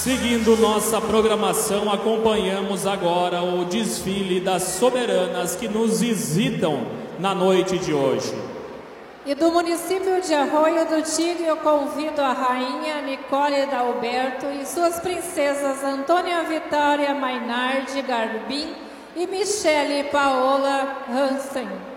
Seguindo nossa programação, acompanhamos agora o desfile das soberanas que nos visitam na noite de hoje. E do município de Arroio do Tigre, eu convido a rainha Nicole Dalberto e suas princesas Antônia Vitória Mainardi Garbim e Michele Paola Hansen.